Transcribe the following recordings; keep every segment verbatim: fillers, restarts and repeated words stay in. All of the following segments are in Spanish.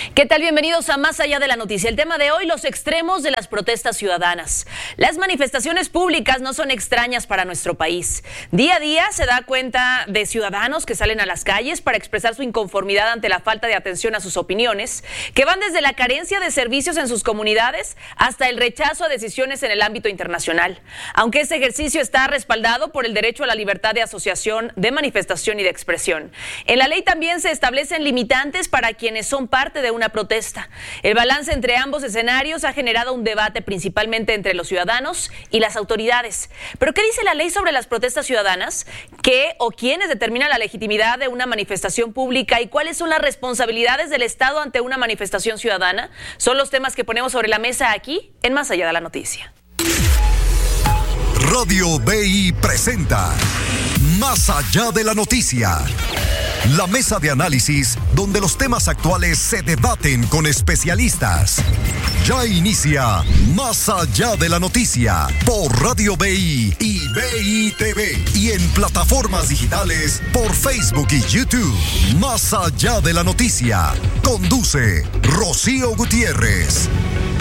¿Qué tal? Bienvenidos a Más Allá de la Noticia. El tema de hoy, los extremos de las protestas ciudadanas. Las manifestaciones públicas no son extrañas para nuestro país. Día a día se da cuenta de ciudadanos que salen a las calles para expresar su inconformidad ante la falta de atención a sus opiniones, que van desde la carencia de servicios en sus comunidades hasta el rechazo a decisiones en el ámbito internacional. Aunque ese ejercicio está respaldado por el derecho a la libertad de asociación, de manifestación y de expresión. En la ley también se establecen limitantes para quienes son parte de una protesta. El balance entre ambos escenarios ha generado un debate principalmente entre los ciudadanos y las autoridades. ¿Pero qué dice la ley sobre las protestas ciudadanas? ¿Qué o quiénes determinan la legitimidad de una manifestación pública y cuáles son las responsabilidades del Estado ante una manifestación ciudadana? Son los temas que ponemos sobre la mesa aquí en Más Allá de la Noticia. Radio B I presenta Más Allá de la Noticia. La mesa de análisis donde los temas actuales se debaten con especialistas. Ya inicia Más Allá de la Noticia por Radio B I y B I T V y en plataformas digitales por Facebook y YouTube. Más Allá de la Noticia. Conduce Rocío Gutiérrez.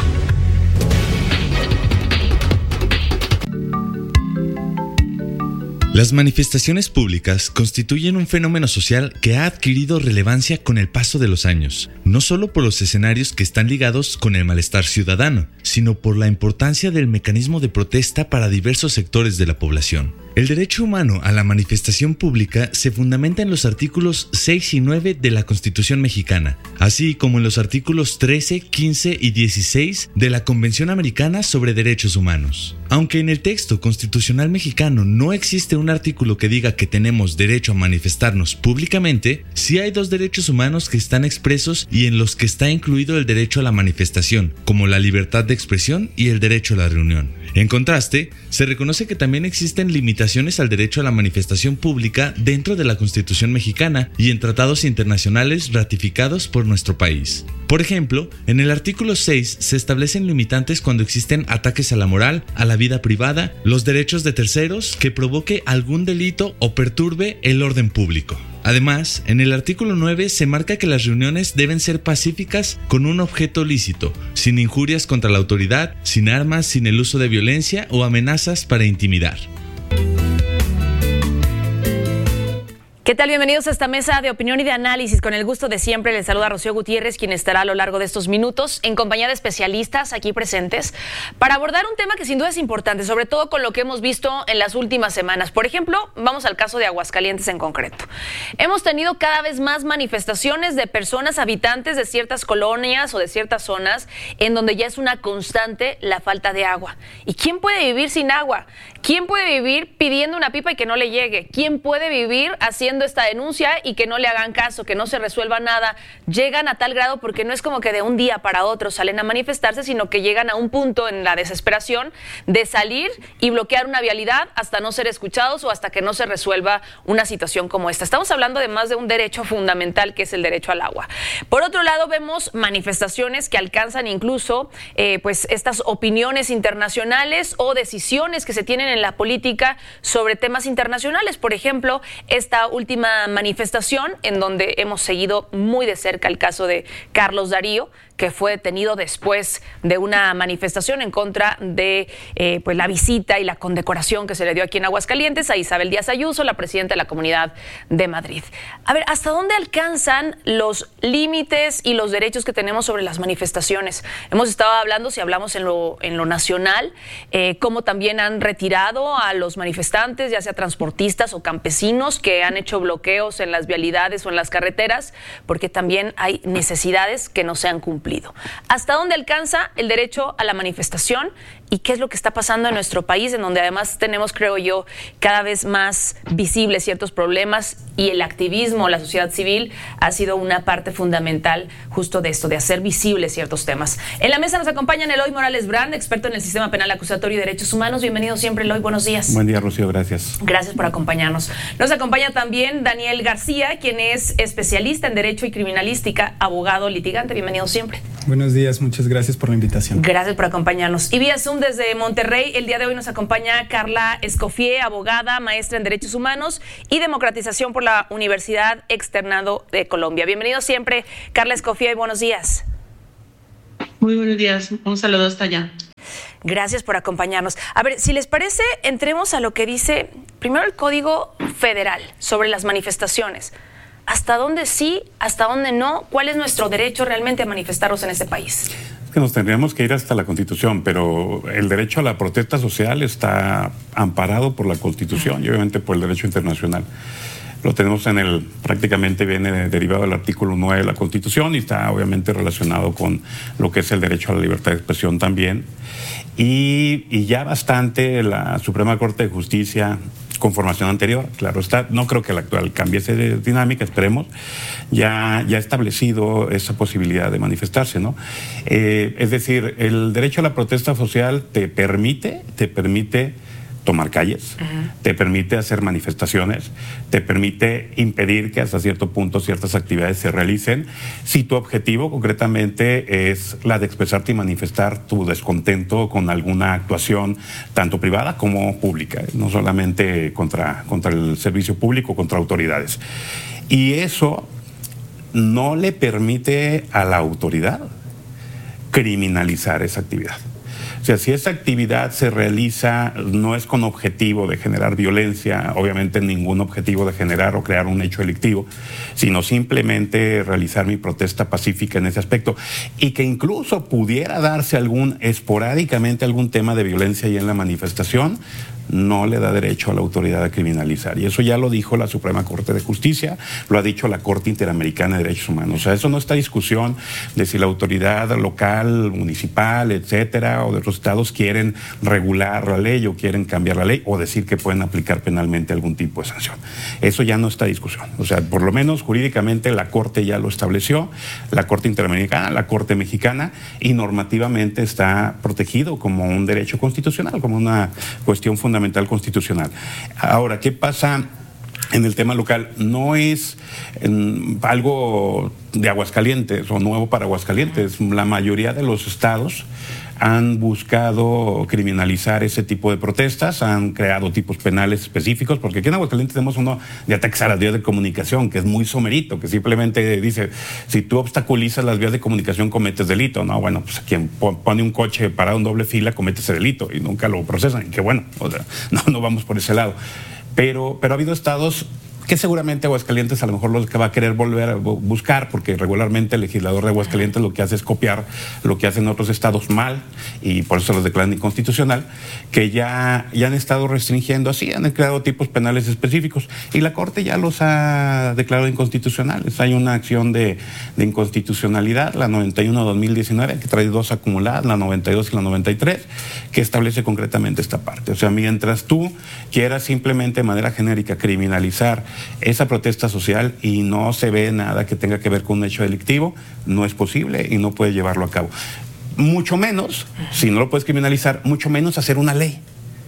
Las manifestaciones públicas constituyen un fenómeno social que ha adquirido relevancia con el paso de los años, no solo por los escenarios que están ligados con el malestar ciudadano, sino por la importancia del mecanismo de protesta para diversos sectores de la población. El derecho humano a la manifestación pública se fundamenta en los artículos seis y nueve de la Constitución mexicana, así como en los artículos trece, quince y dieciséis de la Convención Americana sobre Derechos Humanos. Aunque en el texto constitucional mexicano no existe un artículo que diga que tenemos derecho a manifestarnos públicamente, sí hay dos derechos humanos que están expresos y en los que está incluido el derecho a la manifestación, como la libertad de expresión y el derecho a la reunión. En contraste, se reconoce que también existen limitaciones al derecho a la manifestación pública dentro de la Constitución mexicana y en tratados internacionales ratificados por nuestro país. Por ejemplo, en el artículo seis se establecen limitantes cuando existen ataques a la moral, a la vida privada, los derechos de terceros, que provoque algún delito o perturbe el orden público. Además, en el artículo nueve se marca que las reuniones deben ser pacíficas con un objeto lícito, sin injurias contra la autoridad, sin armas, sin el uso de violencia o amenazas para intimidar. ¿Qué tal? Bienvenidos a esta mesa de opinión y de análisis. Con el gusto de siempre les saluda Rocío Gutiérrez, quien estará a lo largo de estos minutos en compañía de especialistas aquí presentes para abordar un tema que sin duda es importante, sobre todo con lo que hemos visto en las últimas semanas. Por ejemplo, vamos al caso de Aguascalientes en concreto. Hemos tenido cada vez más manifestaciones de personas habitantes de ciertas colonias o de ciertas zonas en donde ya es una constante la falta de agua. ¿Y quién puede vivir sin agua? ¿Quién puede vivir pidiendo una pipa y que no le llegue? ¿Quién puede vivir haciendo esta denuncia y que no le hagan caso, que no se resuelva nada? Llegan a tal grado porque no es como que de un día para otro salen a manifestarse, sino que llegan a un punto en la desesperación de salir y bloquear una vialidad hasta no ser escuchados o hasta que no se resuelva una situación como esta. Estamos hablando de más de un derecho fundamental que es el derecho al agua. Por otro lado, vemos manifestaciones que alcanzan incluso eh, pues estas opiniones internacionales o decisiones que se tienen en la política sobre temas internacionales. Por ejemplo, esta última manifestación en donde hemos seguido muy de cerca el caso de Carlos Darío, que fue detenido después de una manifestación en contra de eh, pues la visita y la condecoración que se le dio aquí en Aguascalientes a Isabel Díaz Ayuso, la presidenta de la Comunidad de Madrid. A ver, ¿hasta dónde alcanzan los límites y los derechos que tenemos sobre las manifestaciones? Hemos estado hablando, si hablamos en lo, en lo nacional, eh, cómo también han retirado a los manifestantes, ya sea transportistas o campesinos, que han hecho bloqueos en las vialidades o en las carreteras, porque también hay necesidades que no se han cumplido. ¿Hasta dónde alcanza el derecho a la manifestación y qué es lo que está pasando en nuestro país, en donde además tenemos, creo yo, cada vez más visibles ciertos problemas y el activismo, la sociedad civil ha sido una parte fundamental justo de esto, de hacer visibles ciertos temas? En la mesa nos acompañan Eloy Morales Brand, experto en el sistema penal acusatorio y derechos humanos. Bienvenido siempre, Eloy, buenos días. Buen día, Rocío, gracias. Gracias por acompañarnos. Nos acompaña también Daniel García, quien es especialista en Derecho y Criminalística, abogado litigante. Bienvenido siempre. Buenos días, muchas gracias por la invitación. Gracias por acompañarnos. Y vía Zoom desde Monterrey, el día de hoy nos acompaña Carla Escoffier, abogada, maestra en Derechos Humanos y Democratización por la Universidad Externado de Colombia. Bienvenido siempre, Carla Escoffier, buenos días. Muy buenos días, un saludo hasta allá. Gracias por acompañarnos. A ver, si les parece, entremos a lo que dice primero el Código Federal sobre las manifestaciones. ¿Hasta dónde sí, hasta dónde no? ¿Cuál es nuestro derecho realmente a manifestarnos en este país? Es que nos tendríamos que ir hasta la Constitución, pero el derecho a la protesta social está amparado por la Constitución y obviamente por el derecho internacional. Lo tenemos en el, prácticamente viene derivado del artículo nueve de la Constitución y está obviamente relacionado con lo que es el derecho a la libertad de expresión también. Y, y ya bastante la Suprema Corte de Justicia, con formación anterior, claro está, no creo que la actual cambie esa dinámica, esperemos, ya, ya ha establecido esa posibilidad de manifestarse, ¿no? Eh, es decir, el derecho a la protesta social te permite, te permite tomar calles, uh-huh. te permite hacer manifestaciones, te permite impedir que hasta cierto punto ciertas actividades se realicen, si tu objetivo concretamente es la de expresarte y manifestar tu descontento con alguna actuación, tanto privada como pública, no solamente contra, contra el servicio público, contra autoridades. Y eso no le permite a la autoridad criminalizar esa actividad. O sea, si esa actividad se realiza, no es con objetivo de generar violencia, obviamente ningún objetivo de generar o crear un hecho delictivo, sino simplemente realizar mi protesta pacífica en ese aspecto, y que incluso pudiera darse algún, esporádicamente algún tema de violencia ahí en la manifestación, no le da derecho a la autoridad a criminalizar. Y eso ya lo dijo la Suprema Corte de Justicia, lo ha dicho la Corte Interamericana de Derechos Humanos. O sea, eso no está discusión de si la autoridad local, municipal, etcétera, o de otros estados quieren regular la ley o quieren cambiar la ley o decir que pueden aplicar penalmente algún tipo de sanción. Eso ya no está discusión. O sea, por lo menos jurídicamente la Corte ya lo estableció, la Corte Interamericana, la Corte Mexicana, y normativamente está protegido como un derecho constitucional, como una cuestión fundamental constitucional. Ahora, ¿qué pasa en el tema local? No es en, algo de Aguascalientes o nuevo para Aguascalientes. La mayoría de los estados han buscado criminalizar ese tipo de protestas, han creado tipos penales específicos, porque aquí en Aguascalientes tenemos uno de ataques a las vías de comunicación, que es muy somerito, que simplemente dice, si tú obstaculizas las vías de comunicación cometes delito. No, bueno, pues quien pone un coche parado en doble fila comete ese delito y nunca lo procesan, y que bueno, o sea, no, no vamos por ese lado. Pero, pero ha habido estados que seguramente Aguascalientes a lo mejor lo que va a querer volver a buscar, porque regularmente el legislador de Aguascalientes lo que hace es copiar lo que hacen otros estados mal, y por eso los declaran inconstitucional, que ya, ya han estado restringiendo así, han creado tipos penales específicos, y la Corte ya los ha declarado inconstitucionales. Hay una acción de, de inconstitucionalidad, la noventa y uno dos mil diecinueve, que trae dos acumuladas, la noventa y dos y la noventa y tres, que establece concretamente esta parte. O sea, mientras tú quieras simplemente de manera genérica criminalizar esa protesta social y no se ve nada que tenga que ver con un hecho delictivo, no es posible y no puede llevarlo a cabo. Mucho menos, si no lo puedes criminalizar, mucho menos hacer una ley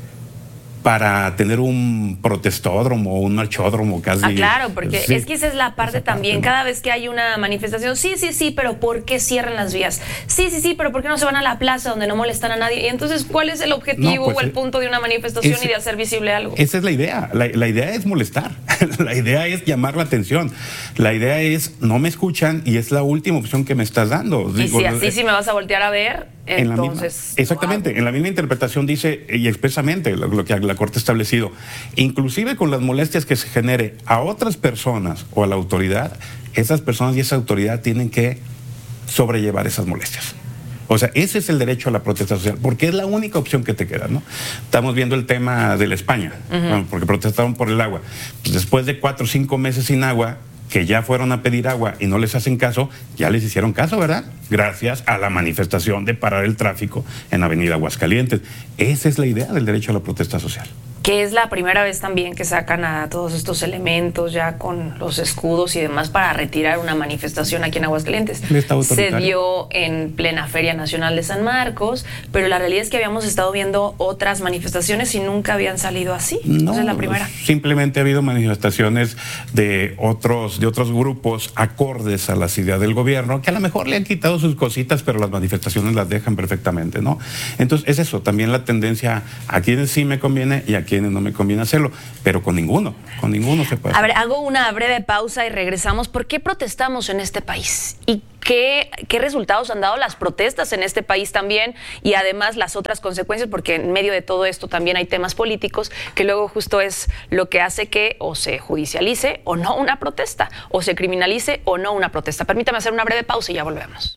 para tener un protestódromo o un marchódromo casi. Ah, claro, porque sí, es que esa es la parte también. Parte, ¿no? Cada vez que hay una manifestación, sí, sí, sí, pero ¿por qué cierran las vías? Sí, sí, sí, pero ¿por qué no se van a la plaza donde no molestan a nadie? Y entonces, ¿cuál es el objetivo no, pues, o el punto de una manifestación ese, y de hacer visible algo? Esa es la idea. La, la idea es molestar. La idea es llamar la atención. La idea es, no me escuchan y es la última opción que me estás dando. Y Digo, si así, eh, si me vas a voltear a ver, en entonces... La misma, exactamente. Wow. En la misma interpretación dice, y expresamente, lo, lo que la Corte ha establecido, inclusive con las molestias que se genere a otras personas o a la autoridad, esas personas y esa autoridad tienen que sobrellevar esas molestias. O sea, ese es el derecho a la protesta social, porque es la única opción que te queda, ¿no? Estamos viendo el tema de la España, uh-huh. porque protestaron por el agua. Pues después de cuatro o cinco meses sin agua, que ya fueron a pedir agua y no les hacen caso, ya les hicieron caso, ¿verdad? Gracias a la manifestación de parar el tráfico en Avenida Aguascalientes. Esa es la idea del derecho a la protesta social. que es la primera vez también que sacan a todos estos elementos ya con los escudos y demás para retirar una manifestación aquí en Aguascalientes. Se dio en plena Feria Nacional de San Marcos, pero la realidad es que habíamos estado viendo otras manifestaciones y nunca habían salido así. No, Esa es la primera. Simplemente ha habido manifestaciones de otros, de otros grupos acordes a las ideas del gobierno, que a lo mejor le han quitado sus cositas, pero las manifestaciones las dejan perfectamente, ¿no? Entonces es eso, también la tendencia a quienes sí me conviene y a quienes no me conviene hacerlo, pero con ninguno, con ninguno se puede. A ver, hago una breve pausa y regresamos. ¿Por qué protestamos en este país? ¿Y qué, qué resultados han dado las protestas en este país también? Y además las otras consecuencias, porque en medio de todo esto también hay temas políticos, que luego justo es lo que hace que o se judicialice o no una protesta, o se criminalice o no una protesta. Permítame hacer una breve pausa y ya volvemos.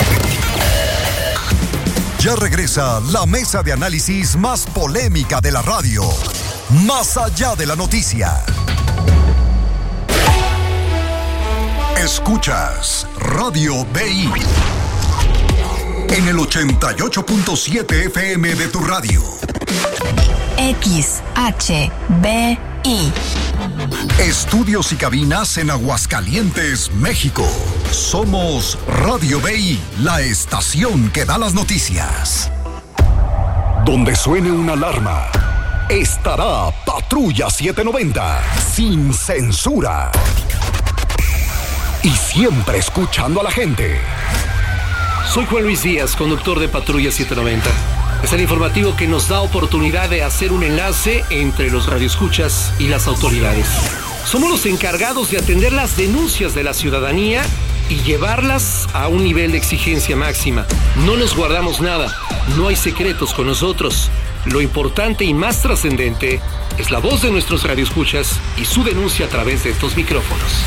Ya regresa la mesa de análisis más polémica de la radio. Más allá de la noticia. Escuchas Radio B I en el ochenta y ocho punto siete F M de tu radio. X H B I. Estudios y cabinas en Aguascalientes, México. Somos Radio B I, la estación que da las noticias. Donde suene una alarma, estará Patrulla setecientos noventa, sin censura. Y siempre escuchando a la gente. Soy Juan Luis Díaz, conductor de Patrulla setecientos noventa. Es el informativo que nos da oportunidad de hacer un enlace entre los radioescuchas y las autoridades. Somos los encargados de atender las denuncias de la ciudadanía y llevarlas a un nivel de exigencia máxima. No nos guardamos nada, no hay secretos con nosotros. Lo importante y más trascendente es la voz de nuestros radioescuchas y su denuncia a través de estos micrófonos.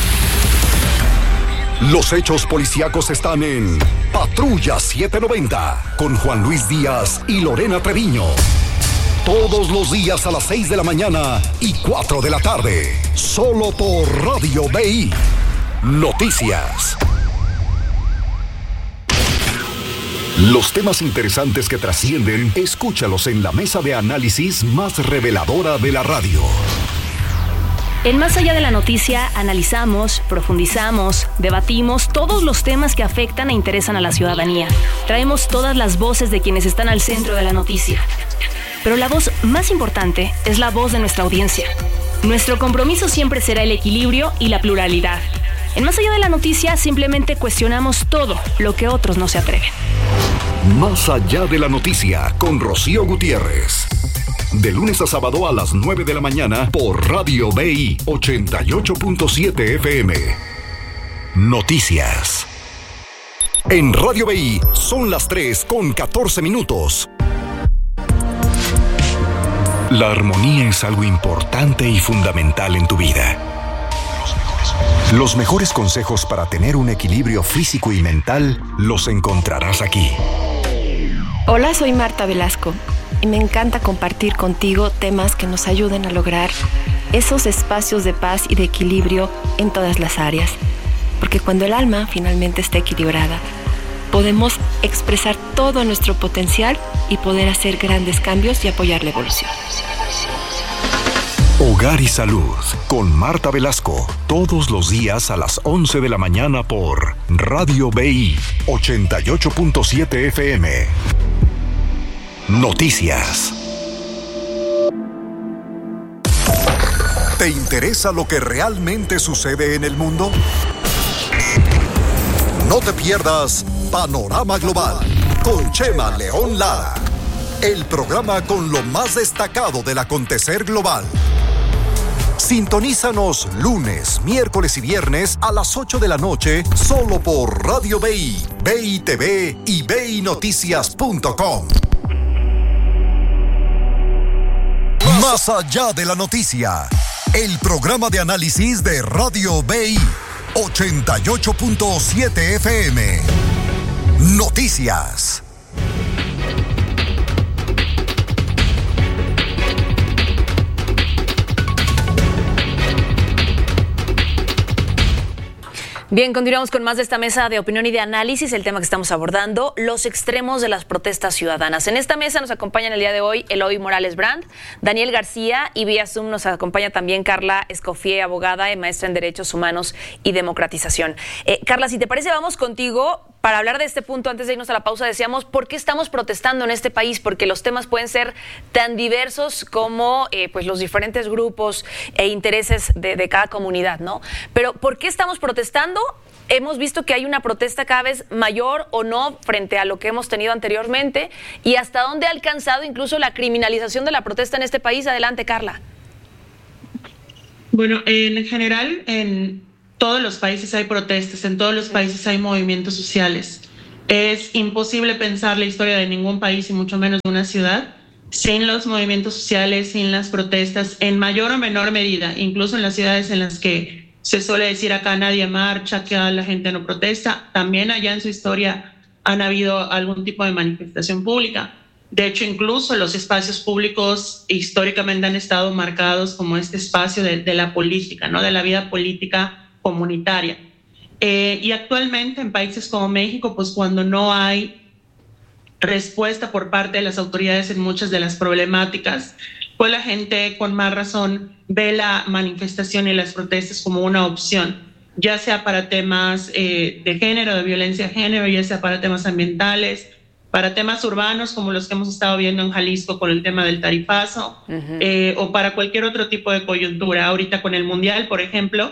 Los hechos policíacos están en Patrulla setecientos noventa con Juan Luis Díaz y Lorena Treviño. Todos los días a las seis de la mañana y cuatro de la tarde. Solo por Radio B I. Noticias. Los temas interesantes que trascienden, escúchalos en la mesa de análisis más reveladora de la radio. En Más Allá de la Noticia analizamos, profundizamos, debatimos todos los temas que afectan e interesan a la ciudadanía. Traemos todas las voces de quienes están al centro de la noticia. Pero la voz más importante es la voz de nuestra audiencia. Nuestro compromiso siempre será el equilibrio y la pluralidad. En Más Allá de la Noticia simplemente cuestionamos todo lo que otros no se atreven. Más Allá de la Noticia con Rocío Gutiérrez. De lunes a sábado a las nueve de la mañana por Radio B I ochenta y ocho punto siete F M. Noticias. En Radio B I son las tres con catorce minutos. La armonía es algo importante y fundamental en tu vida. Los mejores consejos para tener un equilibrio físico y mental los encontrarás aquí. Hola, soy Marta Velasco y me encanta compartir contigo temas que nos ayuden a lograr esos espacios de paz y de equilibrio en todas las áreas. Porque cuando el alma finalmente está equilibrada, podemos expresar todo nuestro potencial y poder hacer grandes cambios y apoyar la evolución. Hogar y Salud con Marta Velasco, todos los días a las once de la mañana por Radio B I ochenta y ocho punto siete F M. Noticias. ¿Te interesa lo que realmente sucede en el mundo? No te pierdas Panorama Global con Chema León Lara, el programa con lo más destacado del acontecer global. Sintonízanos lunes, miércoles y viernes a las ocho de la noche solo por Radio B I, B I T V y B I Noticias punto com. Más allá de la noticia, el programa de análisis de Radio B I ochenta y ocho punto siete F M. Noticias. Bien, continuamos con más de esta mesa de opinión y de análisis. El tema que estamos abordando, los extremos de las protestas ciudadanas. En esta mesa nos acompañan el día de hoy Eloy Morales Brand, Daniel García, y vía Zoom nos acompaña también Carla Escoffier, abogada y maestra en Derechos Humanos y Democratización. Eh, Carla, si te parece, vamos contigo para hablar de este punto. Antes de irnos a la pausa, decíamos, ¿por qué estamos protestando en este país? Porque los temas pueden ser tan diversos como eh, pues los diferentes grupos e intereses de, de cada comunidad, ¿no? Pero ¿por qué estamos protestando? Hemos visto que hay una protesta cada vez mayor o no frente a lo que hemos tenido anteriormente, y hasta dónde ha alcanzado incluso la criminalización de la protesta en este país. Adelante, Carla. Bueno, en general, en todos los países hay protestas, en todos los países hay movimientos sociales. Es imposible pensar la historia de ningún país y mucho menos de una ciudad sin los movimientos sociales, sin las protestas, en mayor o menor medida, incluso en las ciudades en las que se suele decir acá nadie marcha, que la gente no protesta. También allá en su historia han habido algún tipo de manifestación pública. De hecho, incluso los espacios públicos históricamente han estado marcados como este espacio de, de la política, ¿no? De la vida política comunitaria. Eh, y actualmente en países como México, pues cuando no hay respuesta por parte de las autoridades en muchas de las problemáticas, pues la gente con más razón ve la manifestación y las protestas como una opción, ya sea para temas eh, de género, de violencia de género, ya sea para temas ambientales, para temas urbanos como los que hemos estado viendo en Jalisco con el tema del tarifazo, uh-huh. eh, o para cualquier otro tipo de coyuntura. Ahorita con el Mundial, por ejemplo,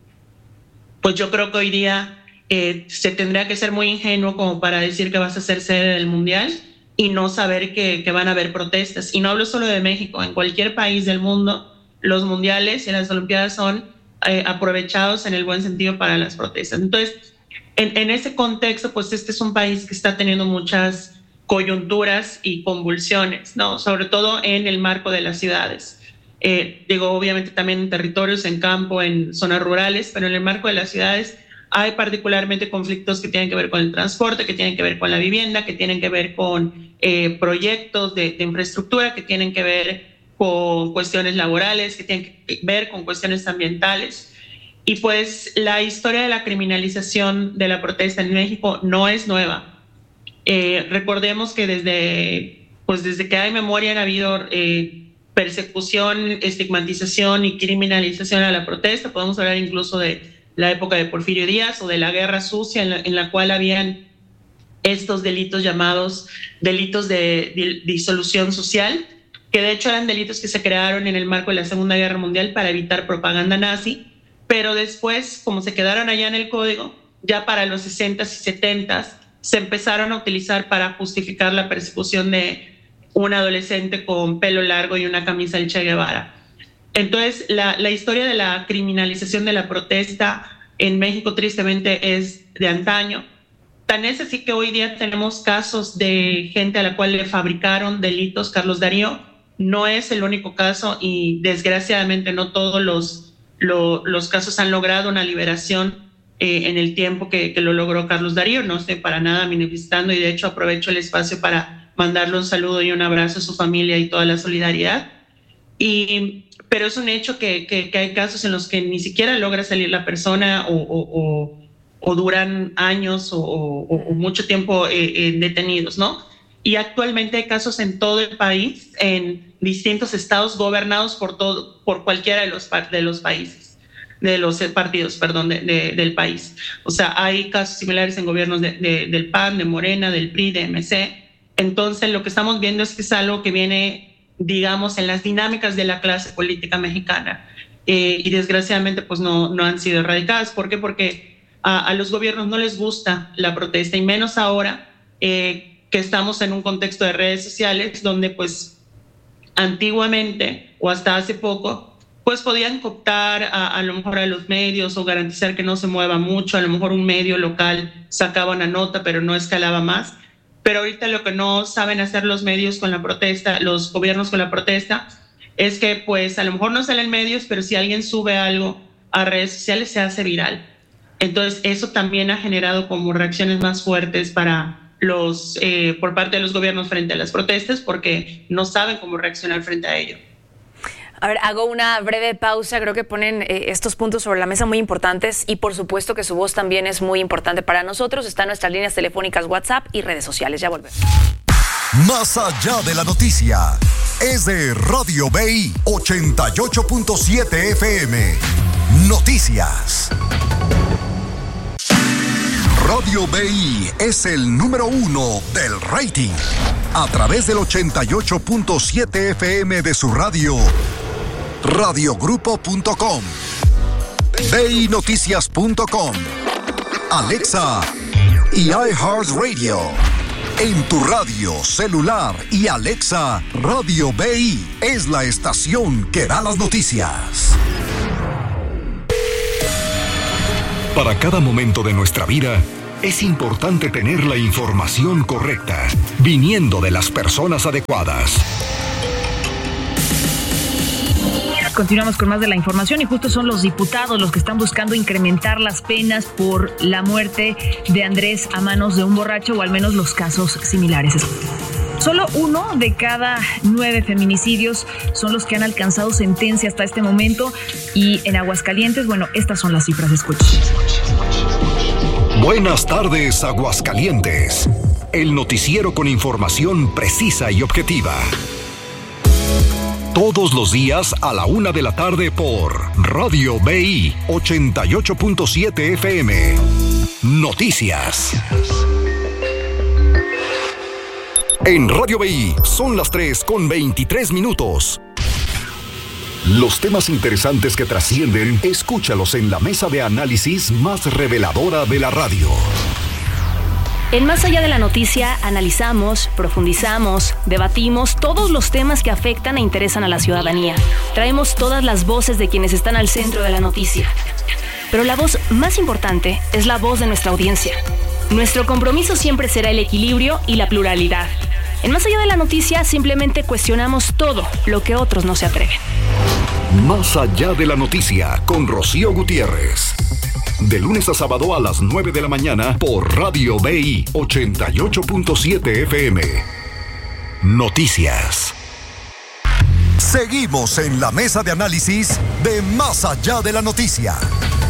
pues yo creo que hoy día eh, se tendría que ser muy ingenuo como para decir que vas a ser sede del Mundial y no saber que, que van a haber protestas. Y no hablo solo de México, en cualquier país del mundo, los mundiales y las olimpiadas son eh, aprovechados en el buen sentido para las protestas. Entonces, en, en ese contexto, pues este es un país que está teniendo muchas coyunturas y convulsiones, ¿no? Sobre todo en el marco de las ciudades. Eh, digo, obviamente también en territorios, en campo, en zonas rurales, pero en el marco de las ciudades hay particularmente conflictos que tienen que ver con el transporte, que tienen que ver con la vivienda, que tienen que ver con eh, proyectos de, de infraestructura, que tienen que ver con cuestiones laborales, que tienen que ver con cuestiones ambientales. Y pues la historia de la criminalización de la protesta en México no es nueva. Eh, recordemos que desde, pues desde que hay memoria ha habido eh, persecución, estigmatización y criminalización a la protesta. Podemos hablar incluso de la época de Porfirio Díaz o de la Guerra Sucia, en la, en la cual habían estos delitos llamados delitos de, de disolución social, que de hecho eran delitos que se crearon en el marco de la Segunda Guerra Mundial para evitar propaganda nazi, pero después, como se quedaron allá en el código, ya para los sesentas y setentas se empezaron a utilizar para justificar la persecución de un adolescente con pelo largo y una camisa del Che Guevara. Entonces, la, la historia de la criminalización de la protesta en México tristemente es de antaño. Tan es así que hoy día tenemos casos de gente a la cual le fabricaron delitos. Carlos Darío no es el único caso y desgraciadamente no todos los, lo, los casos han logrado una liberación eh, en el tiempo que, que lo logró Carlos Darío. No estoy para nada manifestando y de hecho aprovecho el espacio para mandarle un saludo y un abrazo a su familia y toda la solidaridad. Y... pero es un hecho que, que, que hay casos en los que ni siquiera logra salir la persona o, o, o, o duran años o, o, o mucho tiempo eh, eh, detenidos, ¿no? Y actualmente hay casos en todo el país, en distintos estados gobernados por, todo, por cualquiera de los, de los países, de los partidos, perdón, de, de, del país. O sea, hay casos similares en gobiernos de, de, del P A N, de Morena, del P R I, de M C. Entonces, lo que estamos viendo es que es algo que viene, digamos, en las dinámicas de la clase política mexicana eh, y desgraciadamente pues no, no han sido erradicadas. ¿Por qué? Porque a, a los gobiernos no les gusta la protesta y menos ahora eh, que estamos en un contexto de redes sociales donde pues antiguamente o hasta hace poco pues podían cooptar a, a lo mejor a los medios o garantizar que no se mueva mucho. A lo mejor un medio local sacaba una nota pero no escalaba más. Pero ahorita lo que no saben hacer los medios con la protesta, los gobiernos con la protesta, es que pues a lo mejor no salen medios, pero si alguien sube algo a redes sociales se hace viral. Entonces eso también ha generado como reacciones más fuertes para los, eh, por parte de los gobiernos frente a las protestas, porque no saben cómo reaccionar frente a ello. A ver, hago una breve pausa. Creo que ponen eh, estos puntos sobre la mesa muy importantes y por supuesto que su voz también es muy importante para nosotros. Están nuestras líneas telefónicas, WhatsApp y redes sociales. Ya volvemos. Más allá de la noticia, es de Radio B I ochenta y ocho punto siete F M. Noticias. Radio B I es el número uno del rating. A través del ochenta y ocho punto siete F M de su radio, radiogrupo punto com, B I noticias punto com, Alexa y iHeartRadio. En tu radio, celular y Alexa, Radio B I es la estación que da las noticias. Para cada momento de nuestra vida, es importante tener la información correcta, viniendo de las personas adecuadas. Continuamos con más de la información y justo son los diputados los que están buscando incrementar las penas por la muerte de Andrés a manos de un borracho o al menos los casos similares. Solo uno de cada nueve feminicidios son los que han alcanzado sentencia hasta este momento y en Aguascalientes, bueno, estas son las cifras, escuchen. Buenas tardes, Aguascalientes. El noticiero con información precisa y objetiva. Todos los días a la una de la tarde por Radio B I ochenta y ocho punto siete F M. Noticias. En Radio B I son las tres con veintitrés minutos. Los temas interesantes que trascienden, escúchalos en la mesa de análisis más reveladora de la radio. En Más allá de la noticia, analizamos, profundizamos, debatimos todos los temas que afectan e interesan a la ciudadanía. Traemos todas las voces de quienes están al centro de la noticia. Pero la voz más importante es la voz de nuestra audiencia. Nuestro compromiso siempre será el equilibrio y la pluralidad. En Más allá de la noticia, simplemente cuestionamos todo lo que otros no se atreven. Más allá de la noticia, con Rocío Gutiérrez. De lunes a sábado a las nueve de la mañana por Radio B I ochenta y ocho punto siete F M. Noticias. Seguimos en la mesa de análisis de Más allá de la noticia.